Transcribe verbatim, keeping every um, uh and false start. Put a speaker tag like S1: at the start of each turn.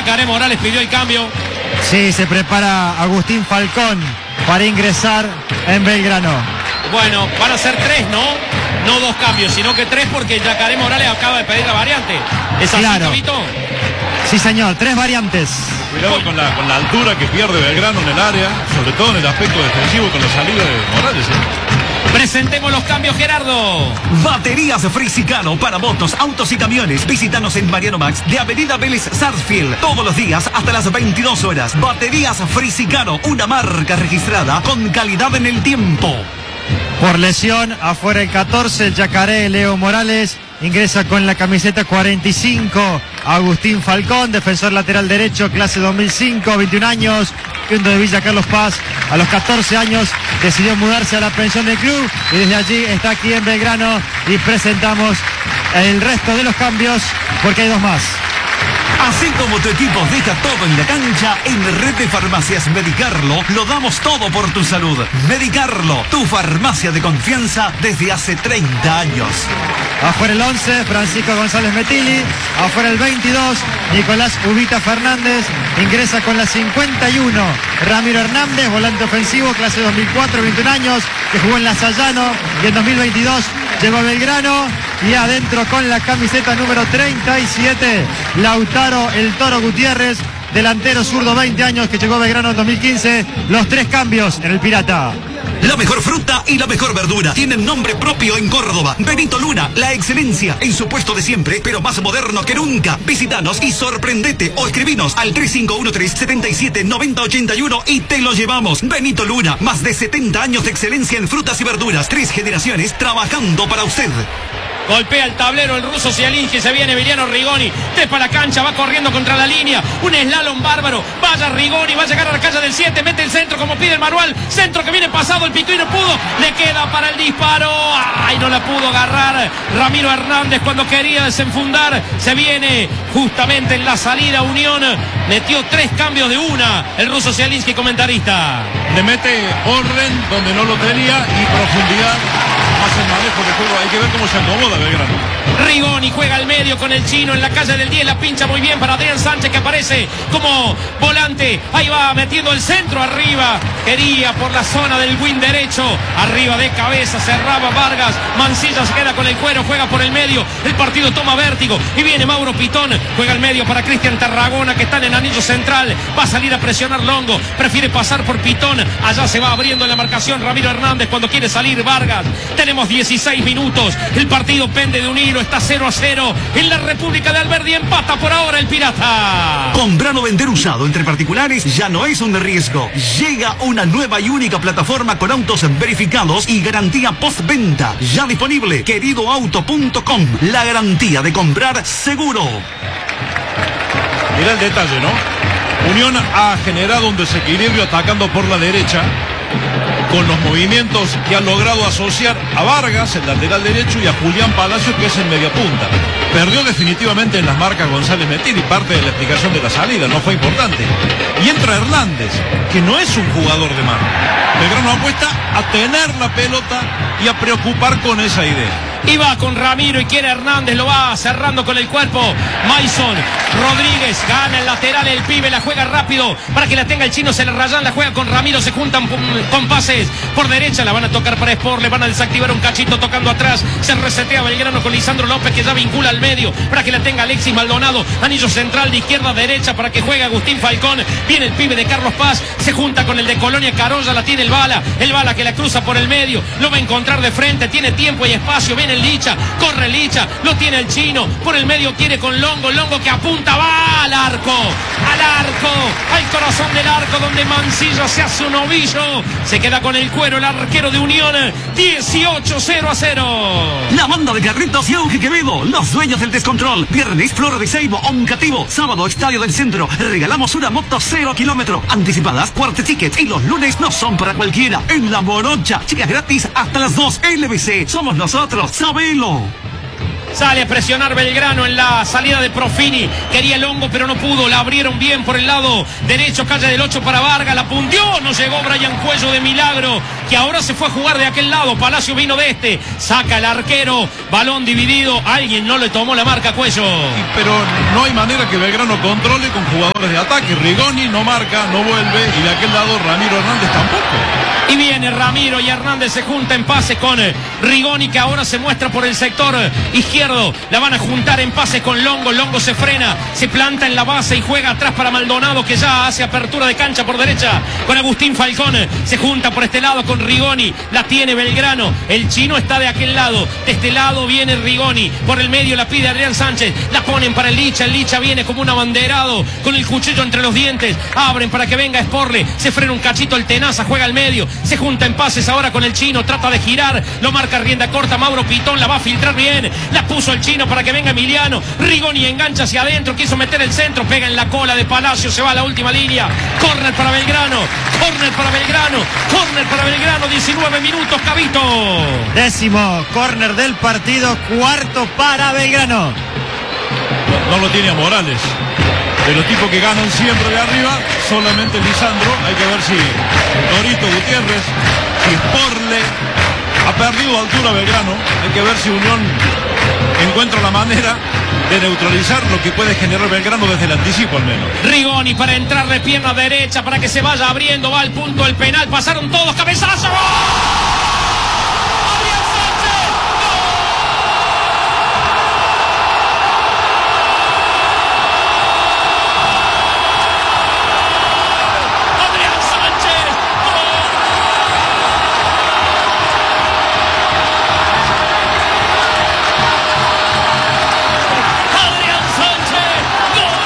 S1: Yacaré Morales pidió el cambio.
S2: Sí, se prepara Agustín Falcón para ingresar en Belgrano.
S1: Bueno, van a ser tres, ¿no? No dos cambios, sino que tres porque Yacaré Morales acaba de pedir la variante. ¿Es así,
S2: Claro.
S1: Tobito?
S2: Sí, señor, tres variantes.
S3: Cuidado con la, con la altura que pierde Belgrano en el área, sobre todo en el aspecto defensivo con la salida de Morales. ¿eh?
S1: Presentemos los cambios, Gerardo.
S4: Baterías Frisicano para motos, autos y camiones. Visítanos en Mariano Max de Avenida Vélez Sarsfield. Todos los días hasta las veintidós horas. Baterías Frisicano, una marca registrada con calidad en el tiempo.
S2: Por lesión, afuera el catorce, el Yacaré Leo Morales. Ingresa con la camiseta cuarenta y cinco Agustín Falcón, defensor lateral derecho, clase dos mil cinco, veintiún años, oriundo de Villa Carlos Paz. A los catorce años decidió mudarse a la pensión del club y desde allí está aquí en Belgrano y presentamos el resto de los cambios porque hay dos más.
S4: Así como tu equipo deja todo en la cancha, en Red de Farmacias Medicarlo lo damos todo por tu salud. Medicarlo, tu farmacia de confianza desde hace treinta años.
S2: Afuera el once, Francisco González Metilli. Afuera el veintidós, Nicolás Ubita Fernández. Ingresa con la cincuenta y uno, Ramiro Hernández, volante ofensivo, clase dos mil cuatro, veintiún años, que jugó en la Sayano y en dos mil veintidós llegó a Belgrano. Y adentro con la camiseta número treinta y siete, Lautaro El Toro Gutiérrez, delantero zurdo, veinte años, que llegó a Belgrano en dos mil quince. Los tres cambios en el Pirata.
S4: La mejor fruta y la mejor verdura tienen nombre propio en Córdoba. Benito Luna, la excelencia en su puesto de siempre, pero más moderno que nunca. Visítanos y sorprendete o escribinos al tres cinco uno tres, siete siete, nueve cero ocho uno y te lo llevamos. Benito Luna, más de setenta años de excelencia en frutas y verduras. Tres generaciones trabajando para usted.
S1: Golpea el tablero el ruso Zielinski, se viene Emiliano Rigoni, trepa la cancha, va corriendo contra la línea, un slalom bárbaro, vaya Rigoni, va a llegar a la calle del siete, mete el centro como pide el manual, centro que viene pasado, el Pituí no pudo, le queda para el disparo, ay, no la pudo agarrar Ramiro Hernández cuando quería desenfundar, se viene justamente en la salida Unión, metió tres cambios de una, el ruso Zielinski, comentarista.
S3: Le mete orden donde no lo tenía y profundidad. Más el manejo de juego, hay que ver cómo se acomoda Belgrano.
S1: Rigoni juega al medio con el chino en la calle del diez, la pincha muy bien para Adrián Sánchez que aparece como volante, ahí va metiendo el centro arriba, quería por la zona del win derecho, arriba de cabeza, cerraba Vargas, Mancilla se queda con el cuero, juega por el medio, el partido toma vértigo y viene Mauro Pitón, juega al medio para Cristian Tarragona que está en el anillo central, va a salir a presionar Longo, prefiere pasar por Pitón, allá se va abriendo en la marcación Ramiro Hernández cuando quiere salir Vargas, tenemos dieciséis minutos, el partido pende de un hilo, está cero a cero en la República de Alberdi, empata por ahora el Pirata.
S4: Comprar o vender usado entre particulares ya no es un riesgo. Llega una nueva y única plataforma con autos verificados y garantía postventa. Ya disponible, querido auto punto com. La garantía de comprar seguro.
S3: Mira el detalle, ¿no? Unión ha generado un desequilibrio atacando por la derecha, con los movimientos que han logrado asociar a Vargas, el lateral derecho, y a Julián Palacio, que es el mediapunta. Perdió definitivamente en las marcas González Metilli, parte de la explicación de la salida, no fue importante. Y entra Hernández, que no es un jugador de marca. Belgrano apuesta a tener la pelota y a preocupar con esa idea.
S1: Y va con Ramiro y quiere Hernández, lo va cerrando con el cuerpo. Mason Rodríguez gana el lateral, el pibe la juega rápido para que la tenga el chino, se la rayan, la juega con Ramiro, se juntan con pases por derecha, la van a tocar para Sport, le van a desactivar un cachito tocando atrás, se resetea Belgrano con Lisandro López que ya vincula al medio para que la tenga Alexis Maldonado, anillo central de izquierda a derecha para que juegue Agustín Falcón, viene el pibe de Carlos Paz, se junta con el de Colonia Carolla, la tiene el Bala, el Bala que la cruza por el medio, lo va a encontrar de frente, tiene tiempo y espacio, viene el Licha, corre Licha, lo tiene el chino, por el medio quiere con Longo, Longo que apunta, va al arco, al arco, al corazón del arco donde Mancilla se hace un ovillo, se queda con el cuero el arquero de Unión, dieciocho cero a cero.
S4: La banda de Carritos y Auge Quevedo, los dueños del descontrol. Viernes, Flor de Seibo, Oncativo. Sábado, Estadio del Centro. Regalamos una moto cero kilómetro. Anticipadas, cuarto tickets. Y los lunes no son para cualquiera. En La Morocha, chicas gratis hasta las dos. L B C, somos nosotros, sabelo.
S1: Sale a presionar Belgrano en la salida de Profini. Quería el hongo, pero no pudo. La abrieron bien por el lado derecho. Calle del ocho para Vargas. La punteó. No llegó Brian Cuello de milagro, que ahora se fue a jugar de aquel lado. Palacio vino de este. Saca el arquero. Balón dividido. Alguien no le tomó la marca a Cuello.
S3: Pero no hay manera que Belgrano controle con jugadores de ataque. Rigoni no marca, no vuelve. Y de aquel lado Ramiro Hernández tampoco.
S1: Y viene Ramiro y Hernández se junta en pase con Rigoni, que ahora se muestra por el sector izquierdo. La van a juntar en pase con Longo. Longo se frena, se planta en la base y juega atrás para Maldonado, que ya hace apertura de cancha por derecha con Agustín Falcón. Se junta por este lado con Rigoni. La tiene Belgrano. El chino está de aquel lado. De este lado viene Rigoni. Por el medio la pide Adrián Sánchez. La ponen para el Licha. El Licha viene como un abanderado con el cuchillo entre los dientes. Abren para que venga Sporle. Se frena un cachito el Tenaza. Juega al medio. Se junta en pases ahora con el chino. Trata de girar. Lo marca rienda corta. Mauro Pitón la va a filtrar bien. La puso el chino para que venga Emiliano. Rigoni engancha hacia adentro. Quiso meter el centro. Pega en la cola de Palacio. Se va a la última línea. Córner para Belgrano. Córner para Belgrano. Córner para Belgrano. diecinueve minutos, Cabito.
S2: Décimo córner del partido. Cuarto para Belgrano.
S3: No, no lo tiene a Morales. De los tipos que ganan siempre de arriba, solamente Lisandro. Hay que ver si Torito Gutiérrez, si Sporle ha perdido altura Belgrano. Hay que ver si Unión encuentra la manera de neutralizar lo que puede generar Belgrano desde el anticipo al menos.
S1: Rigoni para entrar de pierna derecha para que se vaya abriendo. Va al punto del penal. Pasaron todos. ¡Cabezazo! ¡Gol!